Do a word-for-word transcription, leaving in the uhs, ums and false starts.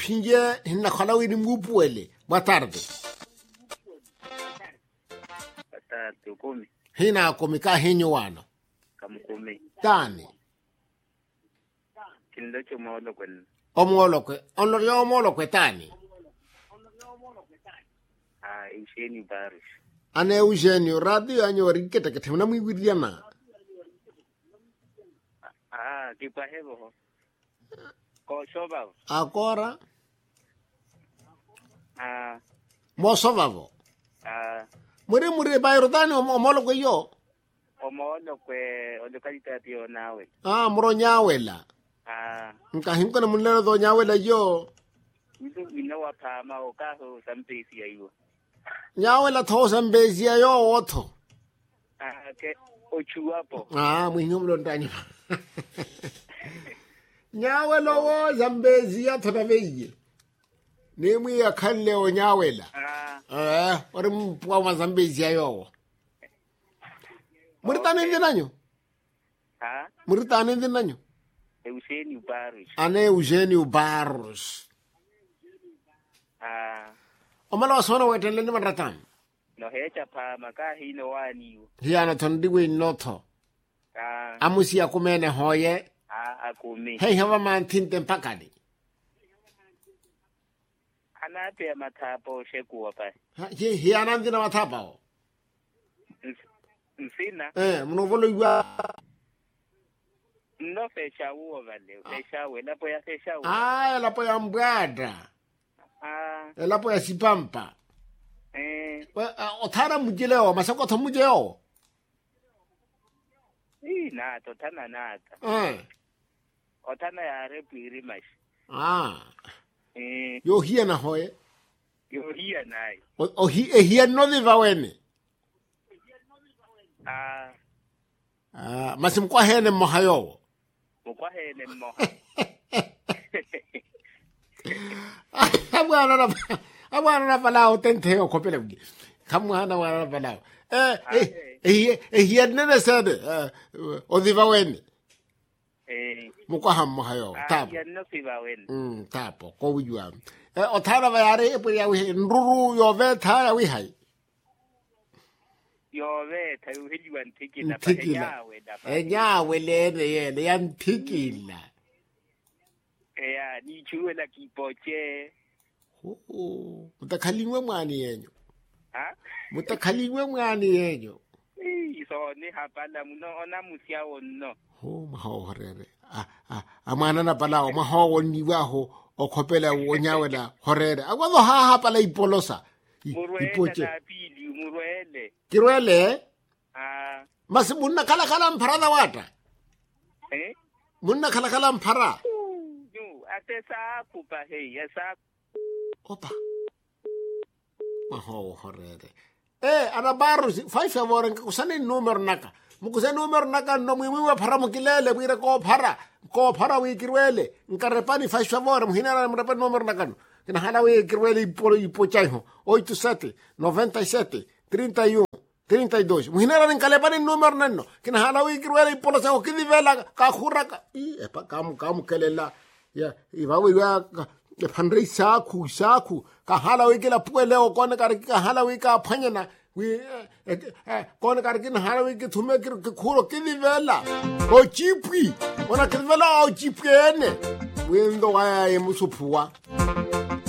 pinje hinna khala wini mupuele. Boa tarde. Boa tarde, come. Hina komika hinyo wano. Kamukumi. Tani. Kinlocho molo kwen. Omolo kwe. Onlo yo omolo kwe tani. Ah, Eugênio Barros. Ane Eugênio radio anyo riketa kete na mwiwidiana. Ah, que pahevo. Ko soba. Agora. Ah. Mo sovavo. Ah. Muri muri bayro tani omolo kwe yo. Omolo kwe odokalita tio nawe. Ah, muro nyawela. Ah. Nka hinko na munlero do nyawela yo. Itu minawa pama o kaho sampesi ayo. Nyawela thosa mbezi yo otho. Ah, ke ochuapo. Ah, mwinyo mlondani. Nyawela wo zambezi ya thona veye. Nemi ya khalle o nyawela. Ah. Eh, ore mpwa wa zambezi yo. Muritane ndi nanyo? Ah. Muritane ndi nanyo? Eugênio Barros. Ane Eugênio Barros. Ah. Omala wasona wetele ndi maratani. No hecha pama ka hino waniyo. Hiana tondiwe noto. Ah. Amusi ya kumene hoye. Ah, akumi. Hei hawa mantinte mpakadi. Anape ya matapo sheku wapa. Hi hiana ndina watapa o. Msina. Eh, mnovolo yuwa. No fecha uo vale. Fecha uo. Elapo ya fecha uo. Ah, elapo ya mbwada. Ah. Elapo ya sipampa. Eh. Othara mujileo, masako to mujeo. Ii nato, tana nata. Eh. Otana ya repu irimash. Ah. Eh. Yo hia na hoye. Yo hia nai. O hia no diva wene. Ah. Ah, masimkwa hene mohayo. Mukwa hene moha. Abwana na abwana na palao tente o kopele bugi. Kamwana wana na palao. Eh eh eh eh hia nene sede. O diva wene. Eh. Mukwa hammo hayo. Tapo. Ya no diva wene. Mm, tapo ko wujwa. Eh othara bayare epo ya wi nduru yo ve thara wi hai. Yo ve tayu hijwa ntikila pa yawe da pa. Eh yawe le le le yan tikila. Eh ni chuwe la kipoche. Oh, mutakhaliwe mwani yenyo. Ha? Mutakhaliwe mwani yenyo. Eh so ni hapala muno ona musia wonno. Oh, mahorere. Ah ah amana na pala o maho ni waho o khopela o nyawela horere. Akwazo ha ha pala ipolosa. Ipoche. Pili murwele. Kirwele? Ah. Mas munna kala kala mparada wata. Eh? Munna kala kala mpara. No, ate sa kupa hey, esa. Opa. Maho horere. Eh, ana Barros, fai favore nka kusane numero naka. Mukusane numero naka no mwiwa para mukilele bwira ko para. Ko para wi kirwele. Nka repani fai favore muhinara mrepa numero naka no. Kina hala wi kirwele ipolo ipochai ho. oito sete noventa e sete trinta e um trinta e dois. Muhinara nkalepani numero nanno. Kina hala wi kirwele ipolo sa okidivela ka khuraka. I epa kamu kamu kelela. Ya, ibawe ya e phandrei saku saku ka hala wi kela puele o kone kar ka hala wi ka phanyana wi kone kar kin hala wi ke thume ke khuro ke divela o chipi ona ke divela o chipene wi ndo wa ya musuphuwa